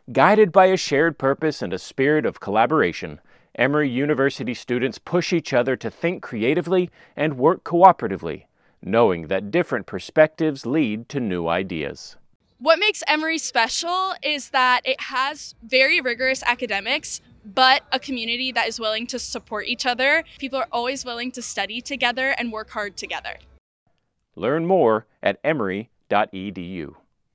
Guided by a shared purpose and a spirit of collaboration, Emory University students push each other to think creatively and work cooperatively, knowing that different perspectives lead to new ideas. What makes Emory special is that it has very rigorous academics, but a community that is willing to support each other. People are always willing to study together and work hard together. Learn more at emory.edu.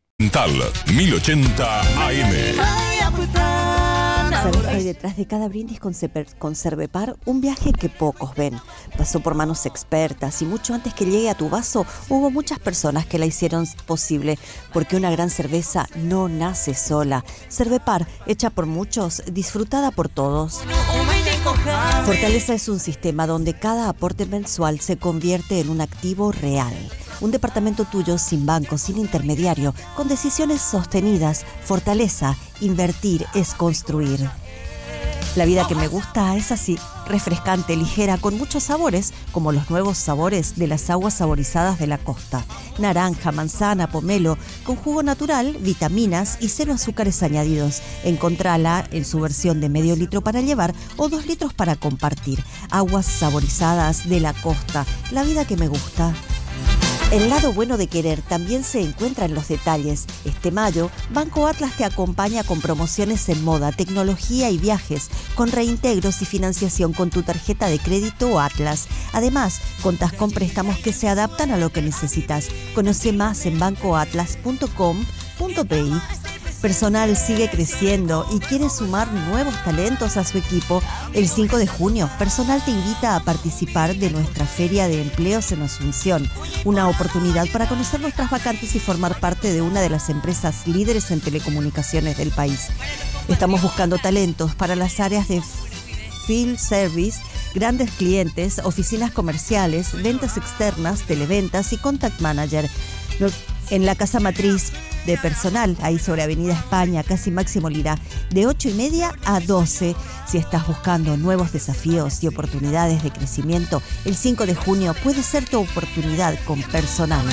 1080 AM. ¿Sabes qué hay detrás de cada brindis con Cervepar? Un viaje que pocos ven. Pasó por manos expertas y mucho antes que llegue a tu vaso hubo muchas personas que la hicieron posible, porque una gran cerveza no nace sola. Cervepar, hecha por muchos, disfrutada por todos. Fortaleza es un sistema donde cada aporte mensual se convierte en un activo real. Un departamento tuyo sin banco, sin intermediario, con decisiones sostenidas. Fortaleza, invertir es construir. La vida que me gusta es así, refrescante, ligera, con muchos sabores, como los nuevos sabores de las aguas saborizadas de la costa. Naranja, manzana, pomelo, con jugo natural, vitaminas y 0 azúcares añadidos. Encontrala en su versión de medio litro para llevar o 2 litros para compartir. Aguas saborizadas de la costa, la vida que me gusta. El lado bueno de querer también se encuentra en los detalles. Este mayo, Banco Atlas te acompaña con promociones en moda, tecnología y viajes, con reintegros y financiación con tu tarjeta de crédito Atlas. Además, contás con préstamos que se adaptan a lo que necesitas. Conoce más en bancoatlas.com.pi. Personal sigue creciendo y quiere sumar nuevos talentos a su equipo. El 5 de junio, Personal te invita a participar de nuestra Feria de Empleos en Asunción, una oportunidad para conocer nuestras vacantes y formar parte de una de las empresas líderes en telecomunicaciones del país. Estamos buscando talentos para las áreas de Field Service, grandes clientes, oficinas comerciales, ventas externas, televentas y Contact Manager. En la casa matriz de Personal, ahí sobre Avenida España, casi Máximo Lira, de 8:30 a 12. Si estás buscando nuevos desafíos y oportunidades de crecimiento, el 5 de junio puede ser tu oportunidad con Personal.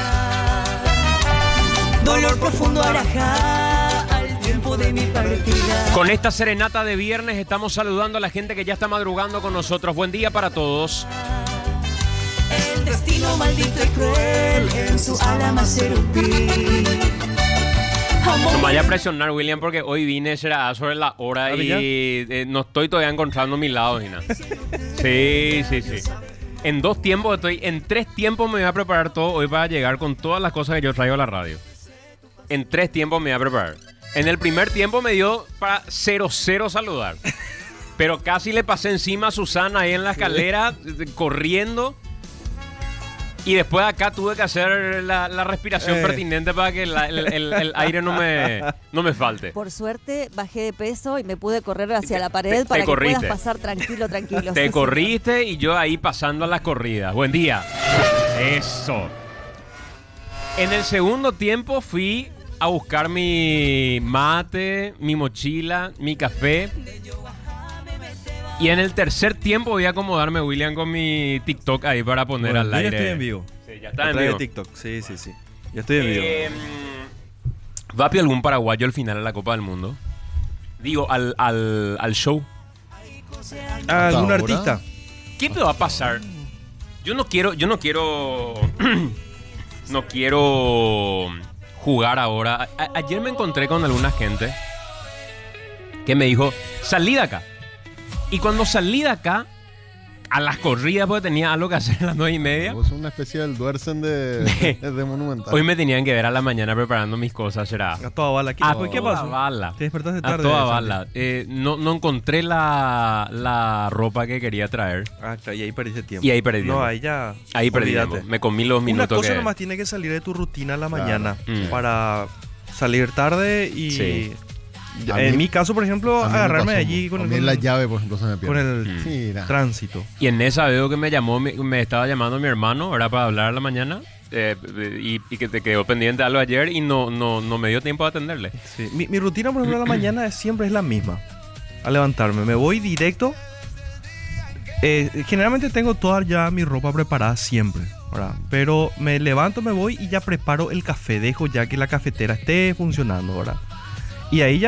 Dolor profundo araja al tiempo de mi partida. Con esta serenata de viernes estamos saludando a la gente que ya está madrugando con nosotros. Buen día para todos. El destino maldito y cruel en su alma serupí. No me vaya a presionar, William, porque hoy vine será sobre la hora y no estoy todavía encontrando mi lado, Gina. Sí. En 2 tiempos estoy, en 3 tiempos me voy a preparar todo hoy para llegar con todas las cosas que yo traigo a la radio. En 3 tiempos me voy a preparar. En el primer tiempo me dio para 0-0 saludar. Pero casi le pasé encima a Susana ahí en la escalera, corriendo. Y después acá tuve que hacer la respiración pertinente para que el aire no me falte. Por suerte bajé de peso y me pude correr hacia la pared para que puedas pasar tranquilo. Te corriste y yo ahí pasando a las corridas. Buen día. Eso. En el segundo tiempo fui a buscar mi mate, mi mochila, mi café. Y en el tercer tiempo voy a acomodarme, William, con mi TikTok ahí para poner al aire. Ya estoy en vivo. Sí, ya está en vivo. TikTok. Sí. Ya estoy en vivo. ¿Va a haber algún paraguayo al final de la Copa del Mundo? Digo, al show. ¿Algún artista? ¿Qué me va a pasar? Yo no quiero jugar ahora. Ayer me encontré con alguna gente que me dijo, salí de acá. Y cuando salí de acá, a las corridas, porque tenía algo que hacer a las 9:30. Vos sos una especie del Duersen de Monumental. Hoy me tenían que ver a la mañana preparando mis cosas, será. A toda bala. ¿Qué pasó? Bala. Te despertaste tarde. A toda bala. No encontré la ropa que quería traer. Ah, claro, y ahí perdiste tiempo. Y ahí perdí tiempo. No, ahí ya... Ahí perdí tiempo. Me comí los minutos. Una cosa nomás tiene que salir de tu rutina a la mañana para salir tarde y... Sí. En mi caso, por ejemplo, agarrarme allí con la llave, por ejemplo, se me pierde. Con el tránsito. Y en esa veo que me estaba llamando mi hermano, era para hablar a la mañana, y que te quedó pendiente algo ayer y no me dio tiempo de atenderle. Sí. Mi rutina, por ejemplo, a la mañana siempre es la misma. Al levantarme, me voy directo. Generalmente tengo toda ya mi ropa preparada siempre, ¿verdad? Pero me levanto, me voy y ya preparo el café. Dejo ya que la cafetera esté funcionando, ¿verdad? Y ahí ya